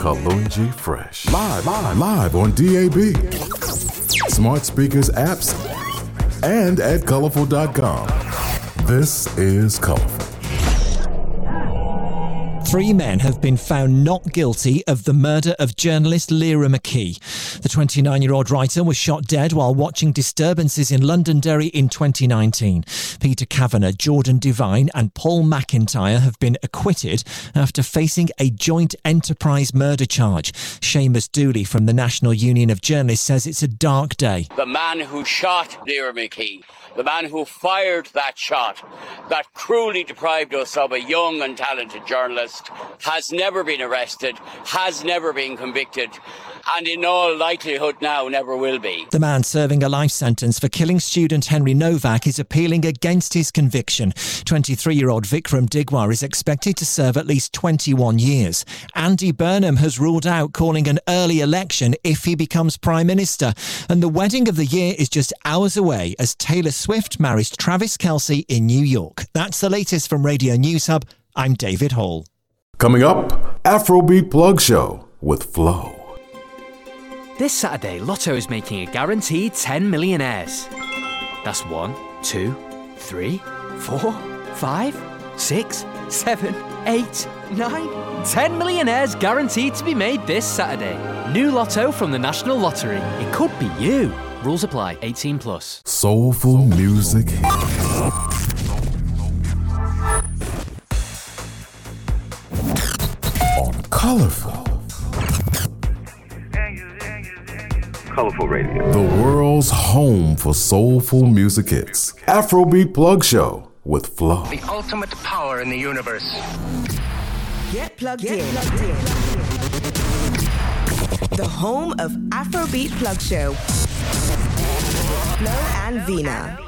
Kalunji Fresh. Live on DAB. Smart speakers, apps, and at colorful.com. This is Colorful. 3 men have been found not guilty of the murder of journalist Lyra McKee. The 29-year-old writer was shot dead while watching disturbances in Londonderry in 2019. Peter Kavanagh, Jordan Devine and Paul McIntyre have been acquitted after facing a joint enterprise murder charge. Seamus Dooley from the National Union of Journalists says it's a dark day. The man who shot Lyra McKee, the man who fired that shot, that cruelly deprived us of a young and talented journalist, has never been arrested, has never been convicted, and in all likelihood now never will be. The man serving a life sentence for killing student Henry Novak is appealing against his conviction. 23-year-old Vikram Digwar is expected to serve at least 21 years. Andy Burnham has ruled out calling an early election if he becomes Prime Minister. And the wedding of the year is just hours away as Taylor Swift marries Travis Kelce in New York. That's the latest from Radio News Hub. I'm David Hall. Coming up, Afrobeat Plug Show with Flo. This Saturday, Lotto is making a guaranteed 10 millionaires. That's 1, 2, 3, 4, 5, 6, 7, 8, 9. 10 millionaires guaranteed to be made this Saturday. New Lotto from the National Lottery. It could be you. Rules apply. 18 plus. Soulful music. On Colorful. Colorful Radio. The world's home for soulful music hits. Afrobeat Plug Show with Flo. The ultimate power in the universe. Get plugged in. The home of Afrobeat Plug Show. Flo and Vina.